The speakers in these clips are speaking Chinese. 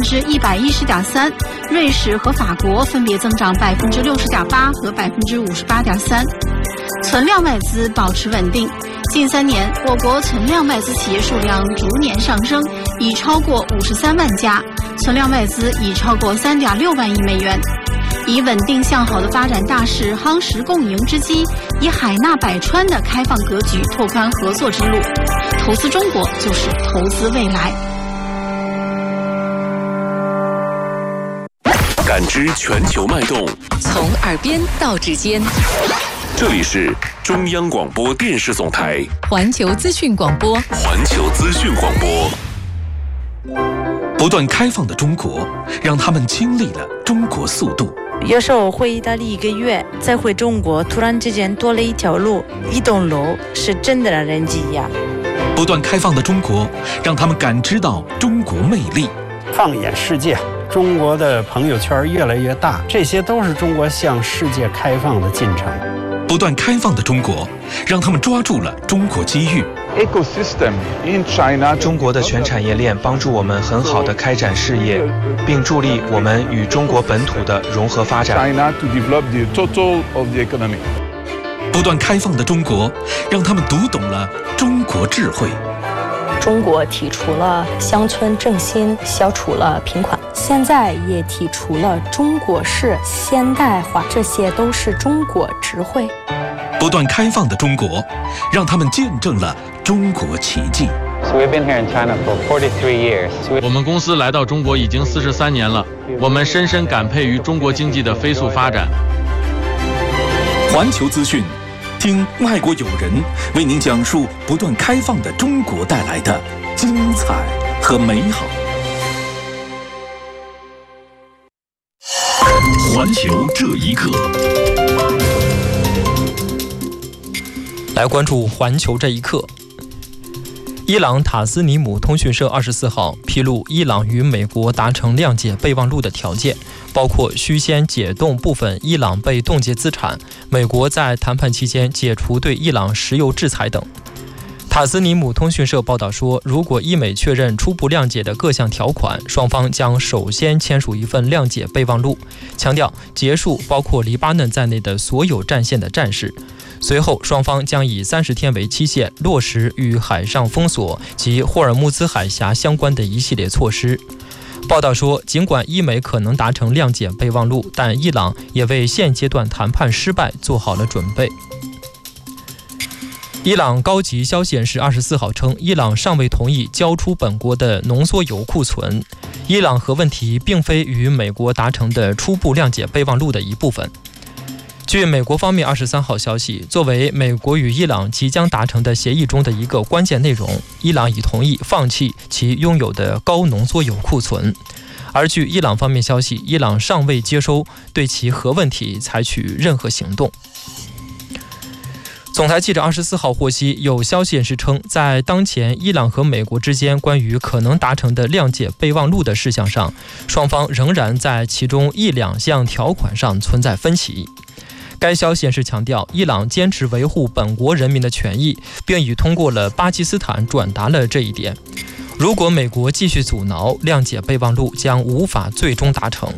110.3%，瑞士和法国分别增长60.8%和58.3%。存量外资保持稳定，近3年我国存量外资企业数量逐年上升，已超过53万家，存量外资已超过3.6万亿美元。以稳定向好的发展大势夯实共赢之机，以海纳百川的开放格局拓宽合作之路。投资中国就是投资未来。 感知全球脉动， 从耳边到指尖。 这里是中央广播电视总台环球资讯广播。 不断开放的中国，让他们经历了中国速度。 有时候回意大利1个月，再回中国，突然之间多了一条路，一栋楼，是真的让人惊讶。 不断开放的中国，让他们感知到中国魅力。 放眼世界，中国的朋友圈越来越大，这些都是中国向世界开放的进程。 不断开放的中国，让他们抓住了中国机遇。 中国的全产业链帮助我们很好地开展事业，并助力我们与中国本土的融合发展。 不断开放的中国，让他们读懂了中国智慧。 中国提出了乡村振兴，消除了贫困，现在也提出了中国式现代化，这些都是中国智慧。 不断开放的中国，让他们见证了中国奇迹。 我们公司来到中国已经43年了，我们深深感佩于中国经济的飞速发展。 环球资讯，听外国友人为您讲述不断开放的中国带来的精彩和美好。 环球这一刻， 来关注环球这一刻。伊朗塔斯尼姆通讯社24号披露，伊朗与美国达成谅解备忘录的条件，包括需先解冻部分伊朗被冻结资产，美国在谈判期间解除对伊朗石油制裁等。塔斯尼姆通讯社报道说，如果伊美确认初步谅解的各项条款，双方将首先签署一份谅解备忘录，强调结束包括黎巴嫩在内的所有战线的战事。随后，双方将以30天为期限落实与海上封锁及霍尔木兹海峡相关的一系列措施。报道说，尽管伊美可能达成谅解备忘录，但伊朗也为现阶段谈判失败做好了准备。伊朗高级消息人士24号称，伊朗尚未同意交出本国的浓缩铀库存。伊朗核问题并非与美国达成的初步谅解备忘录的一部分。据美国方面23号消息，作为美国与伊朗即将达成的协议中的一个关键内容，伊朗已同意放弃其拥有的高浓缩铀库存。而据伊朗方面消息，伊朗尚未接收对其核问题采取任何行动。总台记者24号获悉，有消息人士称，在当前伊朗和美国之间关于可能达成的谅解备忘录的事项上，双方仍然在其中1-2项条款上存在分歧。该消息人士强调，伊朗坚持维护本国人民的权益，并已通过了巴基斯坦转达了这一点。如果美国继续阻挠，谅解备忘录将无法最终达成。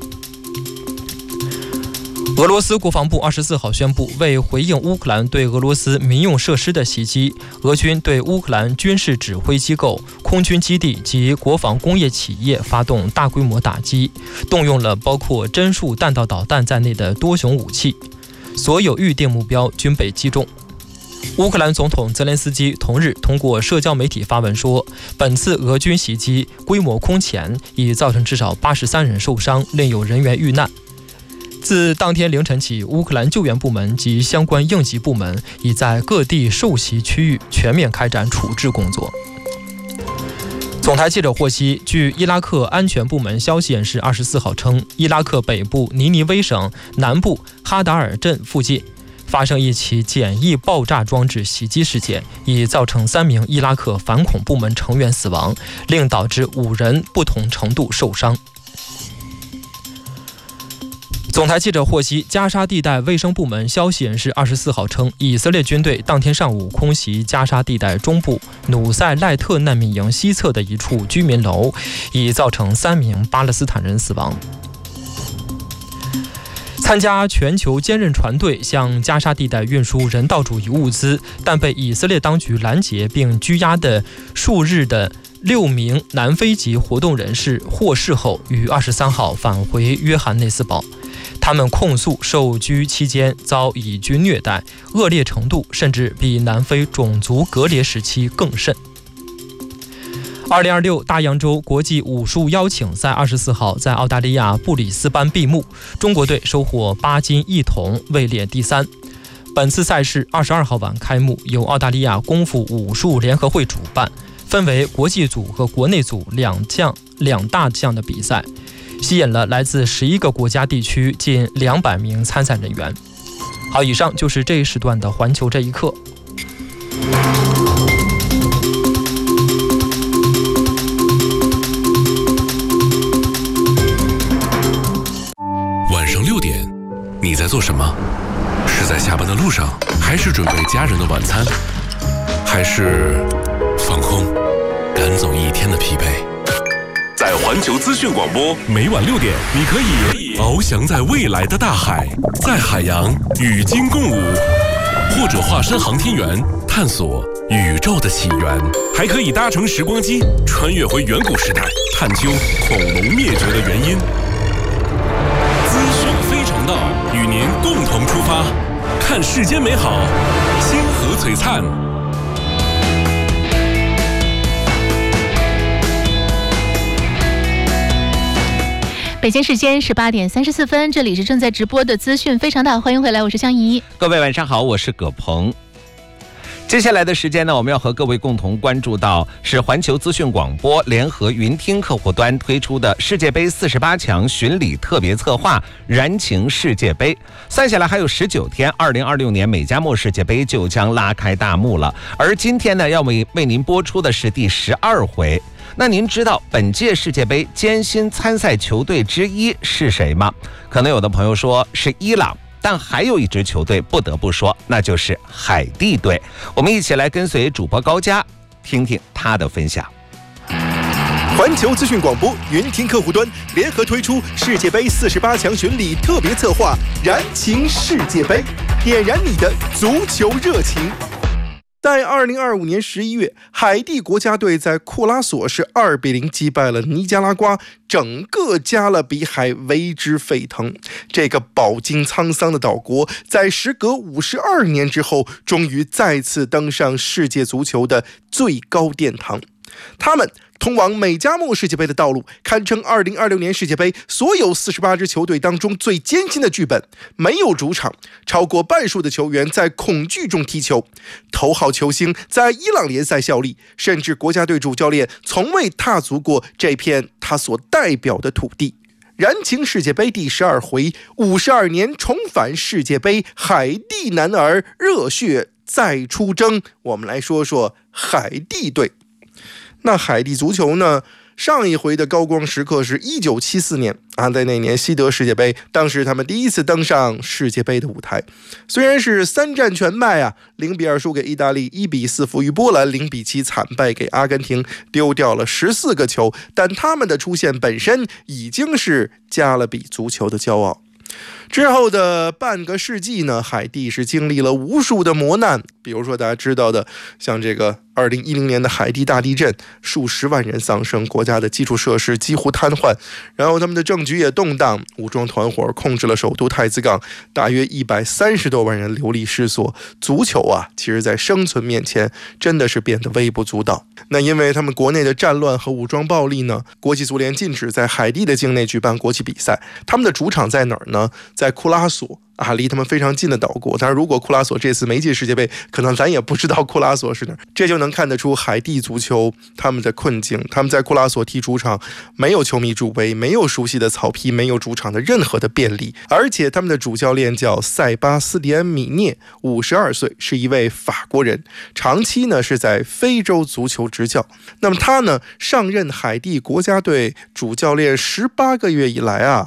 俄罗斯国防部24号宣布，为回应乌克兰对俄罗斯民用设施的袭击，俄军对乌克兰军事指挥机构、空军基地及国防工业企业发动大规模打击，动用了包括针数弹道导弹在内的多种武器，所有预定目标均被击中。乌克兰总统泽连斯基同日通过社交媒体发文说，本次俄军袭击规模空前，已造成至少83人受伤，另有人员遇难。自当天凌晨起，乌克兰救援部门及相关应急部门已在各地受袭区域全面开展处置工作。总台记者获悉，据伊拉克安全部门消息人士24号称，伊拉克北部尼尼微省南部哈达尔镇附近发生一起简易爆炸装置袭击事件，已造成3名伊拉克反恐部门成员死亡，另导致5人不同程度受伤。 总台记者获悉，加沙地带卫生部门消息人士24号称，以色列军队当天上午空袭加沙地带中部努塞赖特难民营西侧的一处居民楼，已造成3名巴勒斯坦人死亡。参加全球坚韧船队向加沙地带运输人道主义物资，但被以色列当局拦截并拘押的数日的6名南非籍活动人士获释后，于23号返回约翰内斯堡。他们控诉受拘期间遭以军虐待，恶劣程度甚至比南非种族隔离时期更甚。2026大洋洲国际武术邀请赛24号在澳大利亚布里斯班闭幕，中国队收获8金1铜，位列第3。本次赛事22号晚开幕，由澳大利亚功夫武术联合会主办，分为国际组和国内组两大项的比赛，吸引了来自11个国家地区近200名参赛人员。好，以上就是这一时段的环球这一刻。 晚上6点，你在做什么？是在下班的路上，还是准备家人的晚餐，还是放空，赶走一天的疲惫？在环球资讯广播，每晚6点，你可以翱翔在未来的大海，在海洋与鲸共舞，或者化身航天员，探索宇宙的起源，还可以搭乘时光机，穿越回远古时代，探究恐龙灭绝的原因。资讯非常道，与您共同出发，看世间美好，星河璀璨。 北京时间18点34分，这里是正在直播的资讯非常大，欢迎回来，我是江怡。 各位晚上好，我是葛鹏。接下来的时间呢，我们要和各位共同关注到是环球资讯广播联合云听客户端推出的世界杯48强巡礼特别策划燃情世界杯。算下来还有19天，2026年美加墨世界杯就将拉开大幕了。而今天呢，要为您播出的是第12回。那您知道本届世界杯艰辛参赛球队之一是谁吗？可能有的朋友说是伊朗，但还有一支球队不得不说，那就是海地队。我们一起来跟随主播高佳，听听他的分享。 环球资讯广播云听客户端联合推出世界杯48强巡礼特别策划燃情世界杯，点燃你的足球热情。在2025年11月，海地国家队在库拉索是2-0击败了尼加拉瓜，整个加勒比海为之沸腾。这个饱经沧桑的岛国，在时隔52年之后，终于再次登上世界足球的最高殿堂。他们通往美加墨世界杯的道路堪称2026年世界杯所有48支球队当中最艰辛的剧本。没有主场，超过半数的球员在恐惧中踢球，头号球星在伊朗联赛效力，甚至国家队主教练从未踏足过这片他所代表的土地。燃情世界杯第12回，52年重返世界杯，海地男儿热血再出征。我们来说说海地队。那海地足球呢，上一回的高光时刻是1974年在那年西德世界杯，当时他们第一次登上世界杯的舞台。虽然是3战全败0-2输给意大利，1-4负于波兰，0-7惨败给阿根廷，丢掉了14个球，但他们的出现本身已经是加勒比足球的骄傲。之后的半个世纪呢，海地是经历了无数的磨难，比如说大家知道的，像这个2010年的海地大地震，数十万人丧生，国家的基础设施几乎瘫痪，然后他们的政局也动荡，武装团伙控制了首都太子港，大约130多万人流离失所。足球其实在生存面前真的是变得微不足道。那因为他们国内的战乱和武装暴力呢，国际足联禁止在海地的境内举办国际比赛。他们的主场在哪儿呢？在库拉索离他们非常近的岛国。当然如果库拉索这次没进世界杯，可能咱也不知道库拉索是哪儿。这就能看得出海地足球他们的困境。他们在库拉索踢主场，没有球迷助威，没有熟悉的草皮，没有主场的任何的便利。而且他们的主教练叫塞巴斯蒂安·米涅，52岁，是一位法国人，长期呢是在非洲足球执教。那么他呢上任海地国家队主教练18个月以来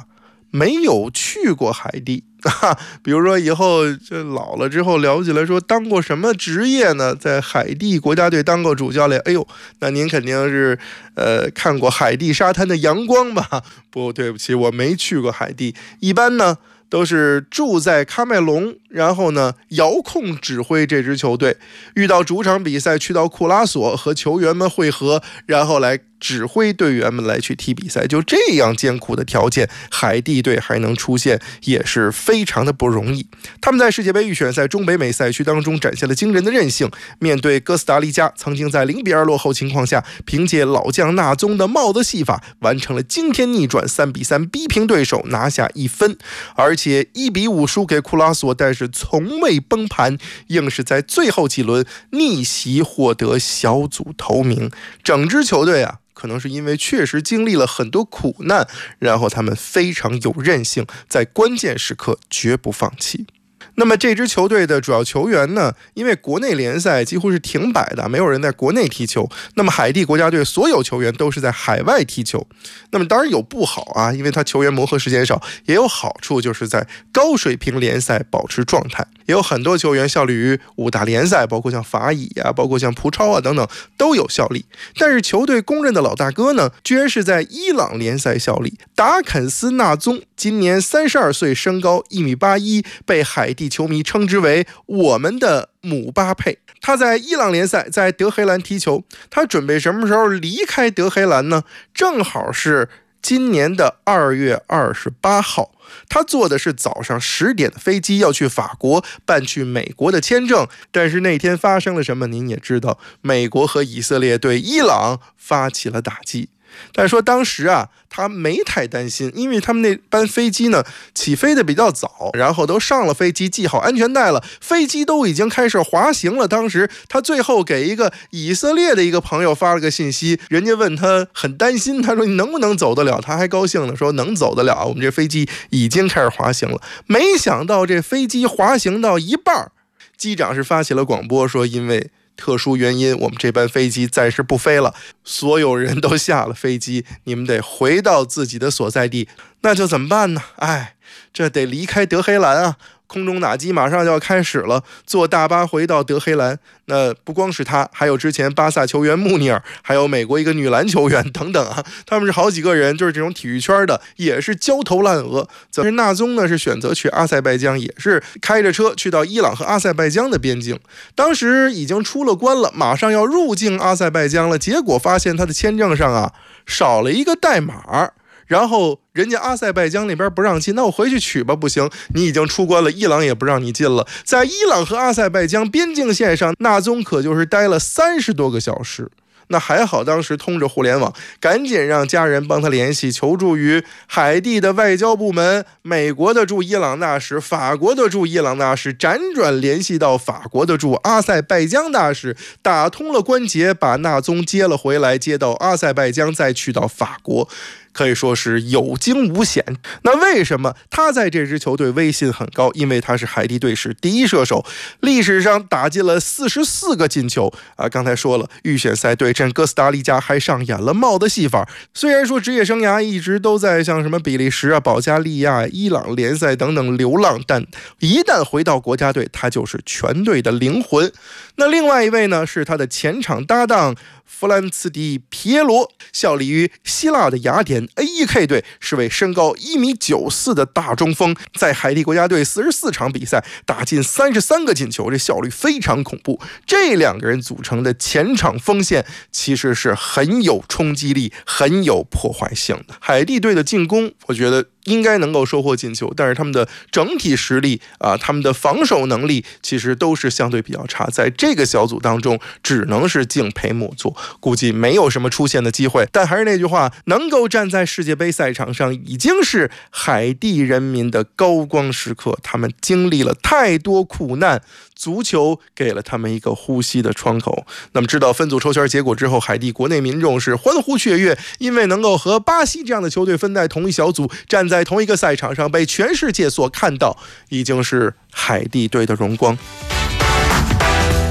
没有去过海地。比如说以后这老了之后聊起来说当过什么职业呢？在海地国家队当过主教练。哎呦，那您肯定是看过海地沙滩的阳光吧？不，对不起，我没去过海地。一般呢都是住在喀麦隆，然后呢遥控指挥这支球队，遇到主场比赛去到库拉索和球员们会合，然后来指挥队员们来去踢比赛。就这样艰苦的条件，海地队还能出现也是非常的不容易。他们在世界杯预选赛中北美赛区当中展现了惊人的韧性，面对哥斯达黎加曾经在0-2落后情况下，凭借老将纳宗的帽子戏法完成了惊天逆转，3-3逼平对手，拿下1分，而且1-5输给库拉索，但是从未崩盘，硬是在最后几轮逆袭获得小组头名。整支球队啊，可能是因为确实经历了很多苦难，然后他们非常有韧性，在关键时刻绝不放弃。那么这支球队的主要球员呢，因为国内联赛几乎是停摆的，没有人在国内踢球，那么海地国家队所有球员都是在海外踢球。那么当然有不好啊，因为他球员磨合时间少，也有好处，就是在高水平联赛保持状态。也有很多球员效力于5大联赛，包括像法乙啊，包括像葡超啊等等都有效力。但是球队公认的老大哥呢，居然是在伊朗联赛效力。达肯斯纳宗今年32岁，身高1.81米，被海地球迷称之为我们的姆巴佩。他在伊朗联赛在德黑兰踢球，他准备什么时候离开德黑兰呢？正好是今年的2月28号，他坐的是早上10点的飞机，要去法国办去美国的签证。但是那天发生了什么您也知道，美国和以色列对伊朗发起了打击。但是说当时啊，他没太担心，因为他们那班飞机呢起飞的比较早，然后都上了飞机，系好安全带了，飞机都已经开始滑行了。当时他最后给一个以色列的一个朋友发了个信息，人家问他很担心，他说你能不能走得了？他还高兴呢，说能走得了，我们这飞机已经开始滑行了。没想到这飞机滑行到一半，机长是发起了广播说，因为特殊原因，我们这班飞机暂时不飞了，所有人都下了飞机，你们得回到自己的所在地。那就怎么办呢？这得离开德黑兰啊！空中打击马上就要开始了，坐大巴回到德黑兰。那不光是他，还有之前巴萨球员穆尼尔，还有美国一个女篮球员等等啊，他们是好几个人，就是这种体育圈的，也是焦头烂额。但是纳宗呢是选择去阿塞拜疆，也是开着车去到伊朗和阿塞拜疆的边境。当时已经出了关了，马上要入境阿塞拜疆了，结果发现他的签证上啊少了一个代码。然后人家阿塞拜疆那边不让进，那我回去取吧，不行，你已经出关了，伊朗也不让你进了。在伊朗和阿塞拜疆边境线上，纳宗可就是待了30多个小时。那还好当时通着互联网，赶紧让家人帮他联系，求助于海地的外交部门、美国的驻伊朗大使、法国的驻伊朗大使，辗转联系到法国的驻阿塞拜疆大使，打通了关节，把纳宗接了回来，接到阿塞拜疆，再去到法国。可以说是有惊无险。那为什么他在这支球队威信很高？因为他是海地队史第一射手，历史上打进了44个进球啊！刚才说了，预选赛对阵哥斯达黎加还上演了帽子戏法。虽然说职业生涯一直都在像什么比利时啊、保加利亚、伊朗联赛等等流浪，但一旦回到国家队，他就是全队的灵魂。那另外一位呢，是他的前场搭档弗兰茨迪皮耶罗，效力于希腊的雅典 AEK 队，是位身高1.94米的大中锋，在海地国家队44场比赛打进33个进球，这效率非常恐怖。这两个人组成的前场锋线其实是很有冲击力、很有破坏性的。海地队的进攻，我觉得应该能够收获进球，但是他们的整体实力啊，他们的防守能力其实都是相对比较差，在这个小组当中只能是敬陪末座，估计没有什么出线的机会。但还是那句话，能够站在世界杯赛场上已经是海地人民的高光时刻，他们经历了太多苦难，足球给了他们一个呼吸的窗口。那么知道分组抽签结果之后，海地国内民众是欢呼雀跃，因为能够和巴西这样的球队分在同一小组，站在同一个赛场上，被全世界所看到，已经是海地队的荣光。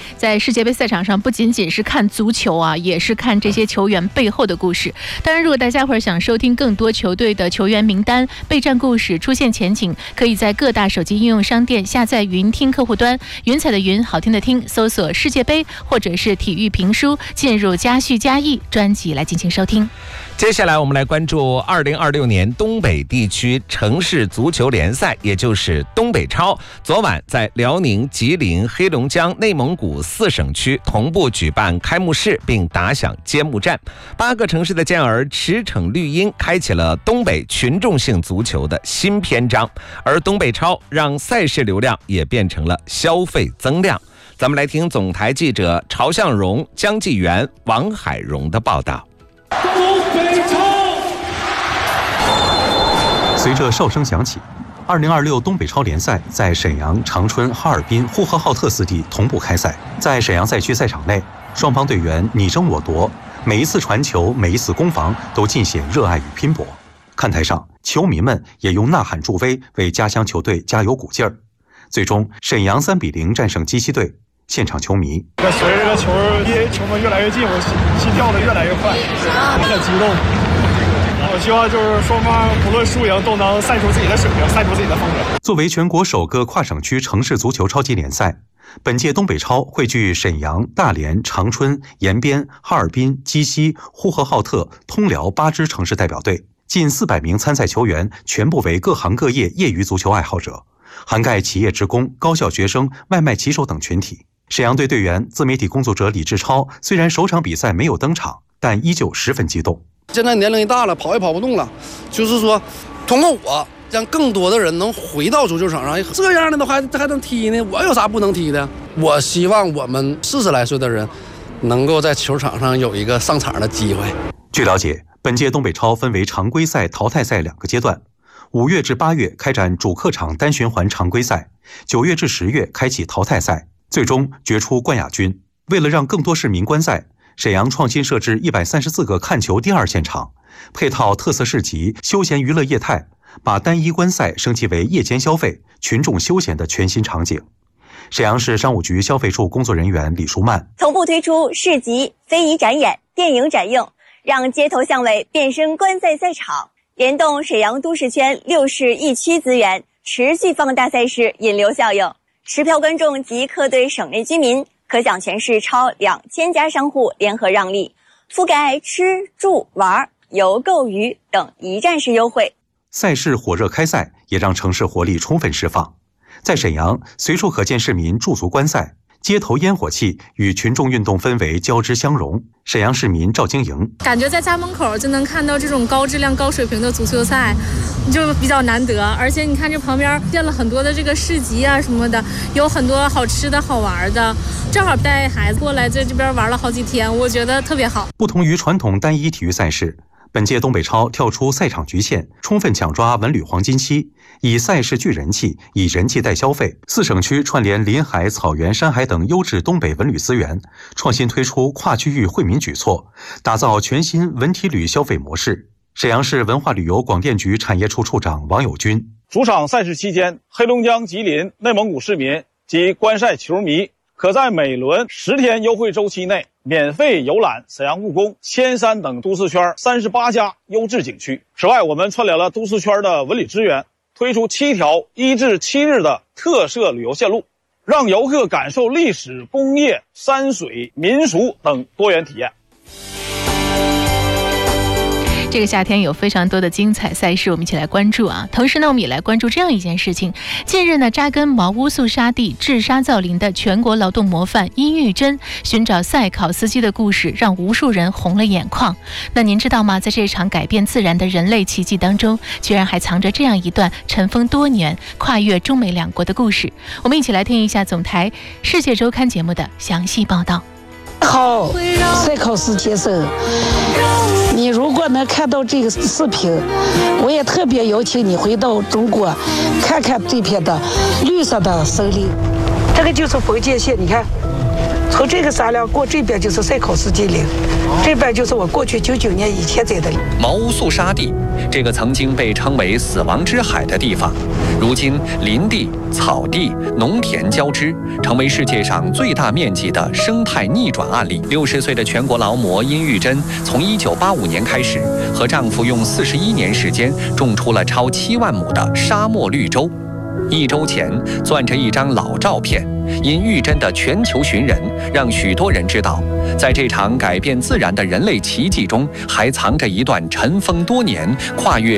在世界杯赛场上不仅仅是看足球啊，也是看这些球员背后的故事。当然，如果大家想收听更多球队的球员名单、备战故事、出现前景，可以在各大手机应用商店下载云听客户端，云彩的云，好听的听，搜索世界杯或者是体育评书，进入加叙加意专辑来进行收听。 接下来我们来关注2026年东北地区城市足球联赛，也就是东北超。昨晚在辽宁、吉林、黑龙江、内蒙古4省区同步举办开幕式并打响揭幕战。8个城市的健儿驰骋绿茵，开启了东北群众性足球的新篇章。而东北超让赛事流量也变成了消费增量。咱们来听总台记者朝向荣、姜继元、王海荣的报道。 随着哨声响起，2026东北超联赛在沈阳、长春、哈尔滨、呼和浩特4地同步开赛。在沈阳赛区赛场内，双方队员你争我夺，每一次传球、每一次攻防都尽显热爱与拼搏。看台上，球迷们也用呐喊助威，为家乡球队加油鼓劲儿。最终，沈阳3-0战胜鸡西队。现场球迷随着这个球离球门越来越近，我心跳得越来越快，我很激动。我希望就是双方不论输赢都能赛出自己的水平，赛出自己的风格。 作为全国首个跨省区城市足球超级联赛，本届东北超汇聚沈阳、大连、长春、延边、哈尔滨、鸡西、呼和浩特、通辽8支城市代表队，近400名参赛球员全部为各行各业业余足球爱好者，涵盖企业职工、高校学生、外卖骑手等群体。沈阳队队员、自媒体工作者李志超虽然首场比赛没有登场，但依旧十分激动。 现在年龄一大了，跑也跑不动了，就是说通过我让更多的人能回到足球场上，这样的都还能踢呢，我有啥不能踢的？我希望我们40来岁的人能够在球场上有一个上场的机会。 据了解，本届东北超分为常规赛、淘汰赛2个阶段，5月至8月开展主客场单循环常规赛，9月至10月开启淘汰赛，最终决出冠亚军。为了让更多市民观赛，沈阳创新设置134个看球第二现场，配套特色市集、休闲娱乐业态，把单一观赛升级为夜间消费、群众休闲的全新场景。沈阳市商务局消费处工作人员李淑曼同步推出市集、非遗展演、电影展映，让街头巷尾变身观赛赛场，联动沈阳都市圈6市1区资源，持续放大赛事引流效应。持票观众及客队省内居民可享全市超2000家商户联合让利，覆盖吃、住、玩、游、购、娱等一站式优惠。 赛事火热开赛，也让城市活力充分释放。在沈阳，随处可见市民驻足观赛，街头烟火气与群众运动氛围交织相融。沈阳市民赵晶莹感觉在家门口就能看到这种高质量、高水平的足球赛，就比较难得。而且你看这旁边建了很多的这个市集啊什么的，有很多好吃的好玩的，正好带孩子过来在这边玩了好几天，我觉得特别好。 不同于传统单一体育赛事，本届东北超跳出赛场局限，充分抢抓文旅黄金期，以赛事聚人气，以人气带消费。4省区串联临海、草原、山海等优质东北文旅资源，创新推出跨区域惠民举措，打造全新文体旅消费模式。沈阳市文化旅游广电局产业处处长王友军主场赛事期间，黑龙江、吉林、内蒙古市民及观赛球迷可在每轮10天优惠周期内免费游览沈阳故宫、千山等都市圈38家优质景区。此外，我们串联了都市圈的文旅资源，推出7条1至7日的特色旅游线路，让游客感受历史、工业、山水、民俗等多元体验。 这个夏天有非常多的精彩赛事，我们一起来关注啊。同时呢，我们也来关注这样一件事情。近日呢，扎根茅屋肃杀地、治沙造林的全国劳动模范殷玉珍寻找赛考司机的故事，让无数人红了眼眶。那您知道吗？在这场改变自然的人类奇迹当中，居然还藏着这样一段尘封多年、跨越中美两国的故事。我们一起来听一下总台世界周刊节目的详细报道。 好，赛考司先生，你如果能看到这个视频，我也特别邀请你回到中国，看看这片的绿色的森林。这个就是封建县，你看， 从这个沙梁过这边就是赛考斯吉林，这边就是我过去99年以前在的毛乌素沙地，这个曾经被称为死亡之海的地方，如今林地、草地、农田交织，成为世界上最大面积的生态逆转案例。60岁的全国劳模殷玉珍，从1985年开始，和丈夫用41年时间种出了超7万亩的沙漠绿洲。1周前，攥着一张老照片，殷玉珍的全球寻人，让许多人知道，在这场改变自然的人类奇迹中，还藏着一段尘封多年、跨越